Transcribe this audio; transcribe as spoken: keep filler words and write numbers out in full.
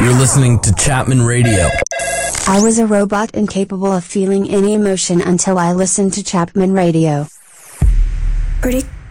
You're listening to Chapman Radio. I was a robot incapable of feeling any emotion until I listened to Chapman Radio. Ready?